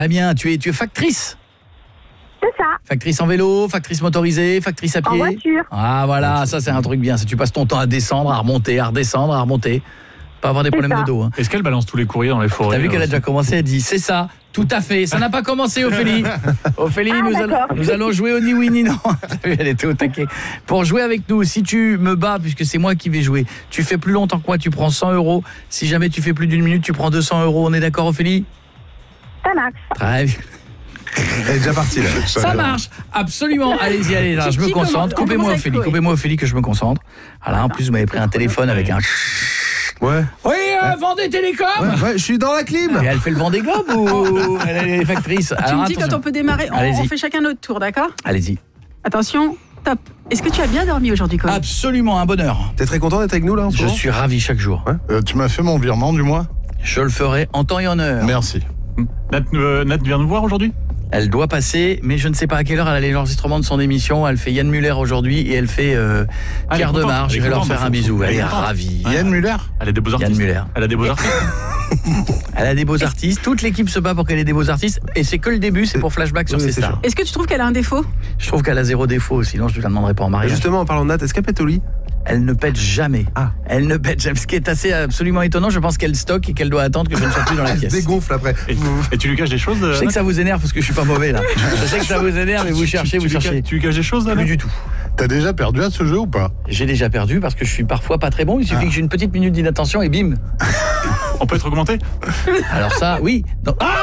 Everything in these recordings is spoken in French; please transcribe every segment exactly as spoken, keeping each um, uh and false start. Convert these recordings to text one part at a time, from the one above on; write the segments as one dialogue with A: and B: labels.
A: Très bien, tu es, tu es factrice.
B: C'est ça.
A: Factrice en vélo, factrice motorisée, factrice à pied.
B: En voiture.
A: Ah voilà, ça c'est un truc bien. Tu passes ton temps à descendre, à remonter, à redescendre, à remonter. Pas avoir des
B: C'est
A: problèmes
B: ça.
A: de dos. Hein.
C: Est-ce qu'elle balance tous les courriers dans les forêts?
A: T'as vu qu'elle a déjà commencé, elle dit c'est ça, tout à fait. Ça n'a pas commencé, Ophélie. Ophélie,
B: Ah,
A: nous, allons,
B: d'accord.
A: nous allons jouer au ni oui ni non. T'as vu, elle était au taquet. Pour jouer avec nous, si tu me bats, puisque c'est moi qui vais jouer, tu fais plus longtemps que moi, tu prends cent euros. Si jamais tu fais plus d'une minute, tu prends deux cents euros. On est d'accord, Ophélie?
B: Ça marche.
A: Très bien.
D: Elle est déjà partie là.
A: Ça marche, absolument. Allez-y, allez, là, je me
E: Qui commence?
A: concentre.
E: On
A: Coupez-moi
E: commence avec
A: Ophélie,
E: Chloé.
A: coupez-moi Ophélie que je me concentre. Voilà, en plus vous m'avez pris un téléphone avec un...
D: Ouais.
A: Oui, euh, Vendée Télécom.
D: Ouais, ouais, je suis dans la clim.
A: Et elle fait le Vendée Globe ou elle est factrice?
E: Tu
A: Alors,
E: me dis quand
A: attention.
E: on peut démarrer. On,
A: Allez-y.
E: on fait chacun notre tour, d'accord?
A: Allez-y.
E: Attention, top. Est-ce que tu as bien dormi aujourd'hui, Colin?
A: Absolument, un bonheur.
D: T'es très content d'être avec nous là en ce
A: Je
D: moment
A: suis ravi chaque jour.
F: Euh, tu m'as fait mon virement du mois?
A: Je le ferai en temps et en heure.
F: Merci.
C: Nat, euh, Nat vient nous voir aujourd'hui?
A: Elle doit passer, mais je ne sais pas à quelle heure elle a l'enregistrement de son émission. Elle fait Yann Muller aujourd'hui et elle fait euh,
C: Ah,
A: Pierre
C: elle est
A: Demar.
C: contente,
A: Je
C: elle est
A: vais leur
C: contente,
A: faire un
C: faut-
A: bisou.
C: faut-
A: Elle
C: elle
A: est
C: est contente.
A: ravie.
F: Yann Muller?
C: Elle a des beaux
A: Yann
C: artistes.
A: Muller.
C: Elle a des beaux artistes.
A: Elle a des beaux artistes. Toute l'équipe se bat pour qu'elle ait des beaux artistes. Et c'est que le début, c'est pour Flashback sur
D: Oui,
A: ses
D: c'est
A: stars.
D: sûr.
E: Est-ce que tu trouves qu'elle a un défaut?
A: Je trouve qu'elle a zéro défaut, sinon je ne la demanderai pas en
D: Et
A: mariage.
D: justement, en parlant de Nat, est-ce qu'elle pète au lit?
A: Elle ne pète jamais.
D: Ah.
A: Elle ne pète jamais. Ce qui est assez absolument étonnant, je pense qu'elle stocke et qu'elle doit attendre que je ne sois plus dans la
D: Elle se
A: pièce.
D: dégonfle après.
C: Et, et tu lui caches des choses?
A: Je sais
C: Nat
A: que ça vous énerve parce que je suis pas mauvais là. Je sais que ça vous énerve et vous cherchez,
C: tu,
A: vous
C: tu lui
A: cherchez.
C: ca- Tu lui caches des choses, là?
A: Plus du tout.
F: T'as déjà perdu à ce jeu ou pas?
A: J'ai déjà perdu parce que je suis parfois pas très bon. Il suffit que j'ai une petite minute d'inattention et bim.
C: On peut être augmenté?
A: Alors ça, oui. Non. Ah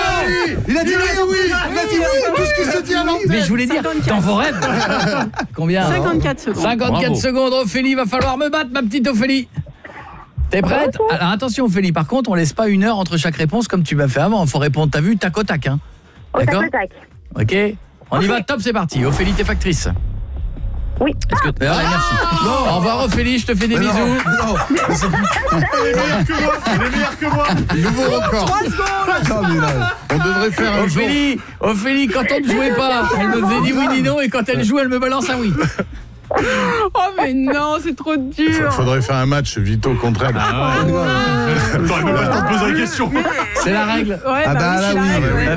D: Il a dit oui, oui. Il a dit oui. Tout ce qui se dit à l'antenne.
A: mais je voulais dire,
E: cinquante-quatre.
A: dans vos rêves. Combien?
E: cinquante-quatre secondes.
A: cinquante-quatre
C: Bravo.
A: secondes, Ophélie, va falloir me battre, ma petite Ophélie. T'es prête? Alors attention Ophélie, par contre, on laisse pas une heure entre chaque réponse comme tu m'as fait avant. Faut répondre, t'as vu, tac au tac. Hein.
B: Au tac
A: D'accord?
B: au tac.
A: Ok. On y va, top, c'est parti. Ophélie, t'es factrice.
B: Oui.
A: Est-ce que... Ah, merci. Au revoir Ophélie, je te fais des
D: Mais non,
A: bisous.
D: non.
F: Elle est meilleure que moi. Nouveau record.
D: Non, mais là,
F: On devrait faire un jour.
A: Ophélie, Ophélie, quand on ne jouait pas, elle me faisait ni oui ni non, et quand elle joue, elle me balance un oui.
E: Oh mais non, c'est trop dur.
F: Faudrait faire un match Vito contre elle.
C: T'aurais même pas le temps de poser la question.
A: C'est la règle.
E: Ouais,
D: Ah bah
E: oui,
D: là,
E: c'est la
D: oui.
E: règle, ouais.